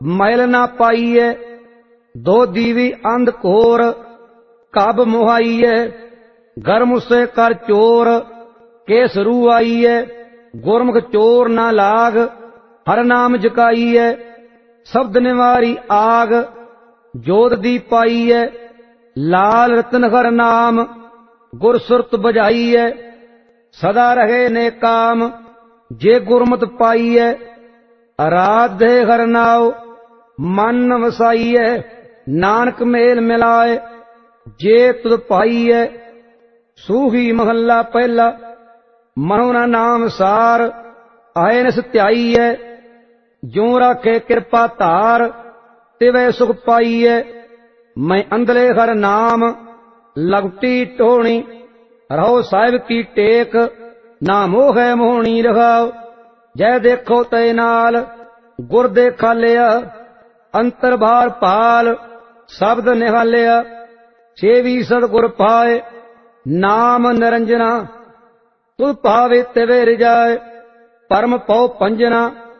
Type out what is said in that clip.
मैल ना पाईए। दो दीवी अंध घोर कब मुहाईए। गर्म से कर चोर केस रू आईए। गुरमुख चोर ना लाग हर नाम जकाईए। शब्द निवारी आग जोत दी पाईए। लाल रतन हर नाम गुर सुरत बजाईए। सदा रहे ने काम जे गुरमत पाईए। आराध्य हर नाव मन वसाईए। नानक मेल मिलाए जे तुद पाईए। सूही महला पहला मनो ना नाम सार आए न सत्याईए। जो राखे कृपा धार तिवै सुख पाईए। मैं अंधले हर नाम लगटी टोणी रहो साहिब की टेक ना मोह है मोहनी रहाओ। जय देखो तय नाल गुर देखा लिया। अंतर भार पाल शब्द निहालिया। सेवी सतगुर पाए नाम निरंजना। तुध पावे तिवे रिजाए परम पौ पंजना।